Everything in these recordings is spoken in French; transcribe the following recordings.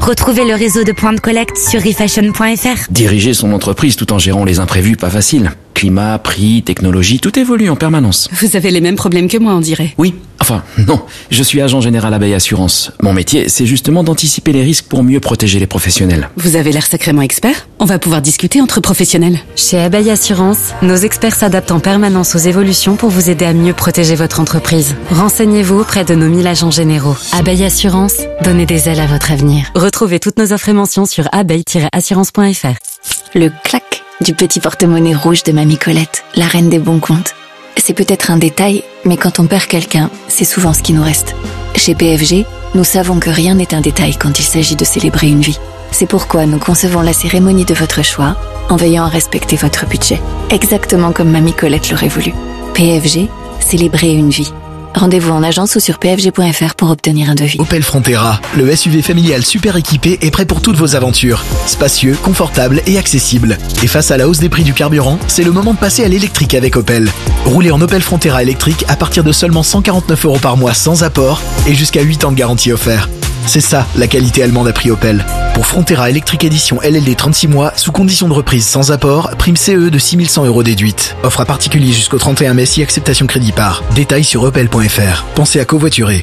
Retrouvez le réseau de points de collecte sur refashion.fr. Diriger son entreprise tout en gérant les imprévus, pas facile. Climat, prix, technologie, tout évolue en permanence. Vous avez les mêmes problèmes que moi, on dirait. Oui, enfin, non. Je suis agent général Abeille Assurance. Mon métier, c'est justement d'anticiper les risques pour mieux protéger les professionnels. Vous avez l'air sacrément expert. On va pouvoir discuter entre professionnels. Chez Abeille Assurance, nos experts s'adaptent en permanence aux évolutions pour vous aider à mieux protéger votre entreprise. Renseignez-vous auprès de nos 1000 agents généraux. Abeille Assurance, donnez des ailes à votre avenir. Retrouvez toutes nos offres et mentions sur abeille-assurance.fr. Le clac du petit porte-monnaie rouge de Mamie Colette, la reine des bons comptes. C'est peut-être un détail, mais quand on perd quelqu'un, c'est souvent ce qui nous reste. Chez PFG, nous savons que rien n'est un détail quand il s'agit de célébrer une vie. C'est pourquoi nous concevons la cérémonie de votre choix en veillant à respecter votre budget, exactement comme Mamie Colette l'aurait voulu. PFG, célébrer une vie. Rendez-vous en agence ou sur pfg.fr pour obtenir un devis. Opel Frontera, le SUV familial super équipé est prêt pour toutes vos aventures. Spacieux, confortable et accessible. Et face à la hausse des prix du carburant, c'est le moment de passer à l'électrique avec Opel. Roulez en Opel Frontera électrique à partir de seulement 149 € par mois sans apport et jusqu'à 8 ans de garantie offert. C'est ça, la qualité allemande à prix Opel. Pour Frontera électrique édition LLD 36 mois, sous condition de reprise sans apport, prime CE de 6100 € déduite. Offre à particulier jusqu'au 31 mai si acceptation crédit par. Détails sur opel.fr. Pensez à covoiturer.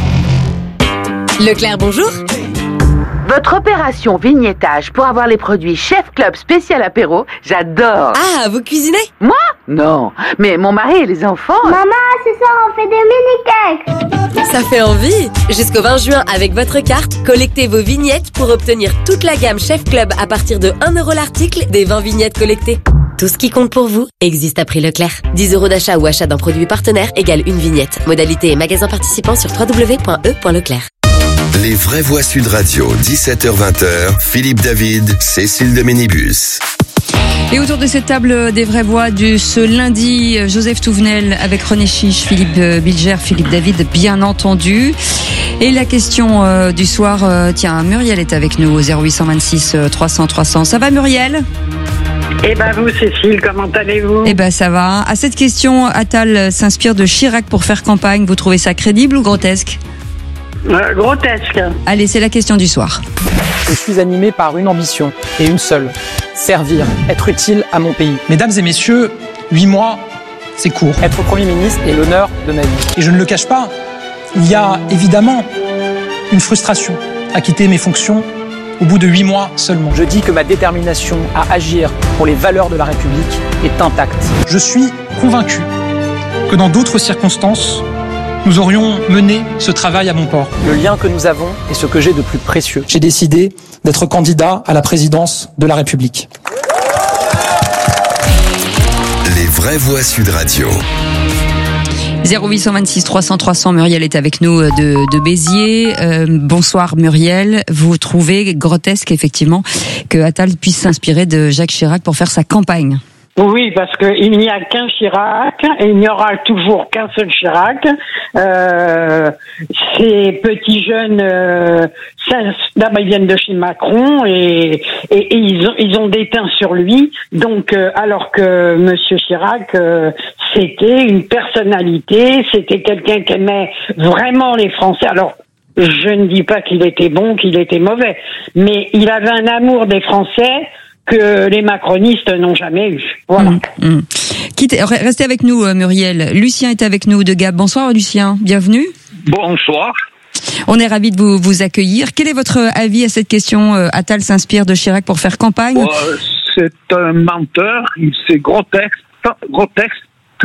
Leclerc, bonjour. Votre opération vignettage pour avoir les produits Chef Club spécial apéro, j'adore. Ah, vous cuisinez? Moi? Non, mais mon mari et les enfants... Maman, ce soir on fait des mini-cakes. Ça fait envie. Jusqu'au 20 juin, avec votre carte, collectez vos vignettes pour obtenir toute la gamme Chef Club à partir de 1 € l'article des 20 vignettes collectées. Tout ce qui compte pour vous existe à prix Leclerc. 10 € d'achat ou achat d'un produit partenaire égale une vignette. Modalité et magasin participant sur www.e.leclerc. Les vraies voix Sud Radio, 17h-20h, Philippe David, Cécile de Ménibus. Et autour de cette table des vraies voix de ce lundi, Joseph Touvenel avec René Chiche, Philippe Bilger, Philippe David, bien entendu. Et la question du soir, tiens, Muriel est avec nous au 0826 300 300. Ça va Muriel ? Eh ben vous Cécile, comment allez-vous ? Eh ben ça va. À cette question, Attal s'inspire de Chirac pour faire campagne. Vous trouvez ça crédible ou grotesque ? Grotesque. Allez, c'est la question du soir. Je suis animé par une ambition, et une seule. Servir, être utile à mon pays. Mesdames et messieurs, 8 mois, c'est court. Être Premier ministre est l'honneur de ma vie. Et je ne le cache pas, il y a évidemment une frustration à quitter mes fonctions au bout de 8 mois seulement. Je dis que ma détermination à agir pour les valeurs de la République est intacte. Je suis convaincu que dans d'autres circonstances, nous aurions mené ce travail à bon port. Le lien que nous avons est ce que j'ai de plus précieux. J'ai décidé d'être candidat à la présidence de la République. Les vraies voix Sud Radio. 0826 300 300, Muriel est avec nous de Béziers. Bonsoir Muriel. Vous trouvez grotesque effectivement que Attal puisse s'inspirer de Jacques Chirac pour faire sa campagne? Oui, parce qu'il n'y a qu'un Chirac et il n'y aura toujours qu'un seul Chirac. Ces petits jeunes, d'abord ils viennent de chez Macron et ils ont des teints sur lui. Donc, alors que Monsieur Chirac, c'était une personnalité, c'était quelqu'un qui aimait vraiment les Français. Alors, je ne dis pas qu'il était bon, qu'il était mauvais, mais il avait un amour des Français que les macronistes n'ont jamais eu. Voilà. Restez avec nous, Muriel. Lucien est avec nous de Gap. Bonsoir, Lucien. Bienvenue. Bonsoir. On est ravis de vous accueillir. Quel est votre avis à cette question? Attal s'inspire de Chirac pour faire campagne? C'est un menteur. C'est grotesque.